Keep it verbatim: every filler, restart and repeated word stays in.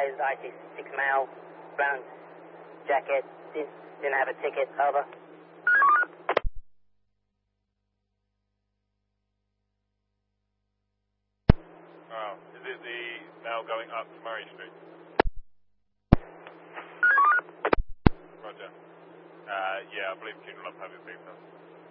tyres, I C six male, brown jacket, didn't, didn't have a ticket, over. Oh, is it the male going up to Murray Street? Roger. Uh, yeah, I believe King will have it picked up.